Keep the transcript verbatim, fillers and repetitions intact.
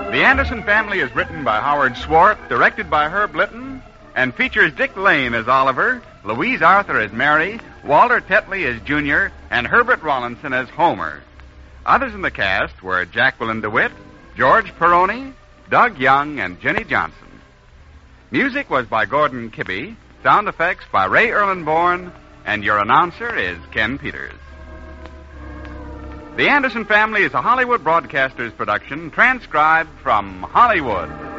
The Anderson Family is written by Howard Swart, directed by Herb Litton, and features Dick Lane as Oliver, Louise Arthur as Mary, Walter Tetley as Junior, and Herbert Rollinson as Homer. Others in the cast were Jacqueline DeWitt, George Peroni, Doug Young, and Jenny Johnson. Music was by Gordon Kibbe, sound effects by Ray Erlenborn, and your announcer is Ken Peters. The Anderson Family is a Hollywood Broadcasters production transcribed from Hollywood.